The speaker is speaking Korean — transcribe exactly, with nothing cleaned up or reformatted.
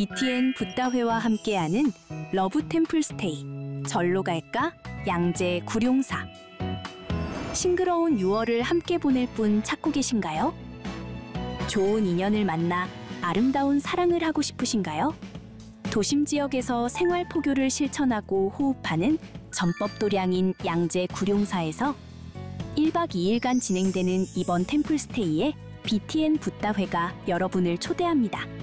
비티엔 붓다회와 함께하는 러브 템플 스테이. 절로 갈까? 양재 구룡사. 싱그러운 유월을 함께 보낼 분 찾고 계신가요? 좋은 인연을 만나 아름다운 사랑을 하고 싶으신가요? 도심 지역에서 생활 포교를 실천하고 호흡하는 전법 도량인 양재 구룡사에서 일박 이일간 진행되는 이번 템플스테이에 비티엔 붓다회가 여러분을 초대합니다.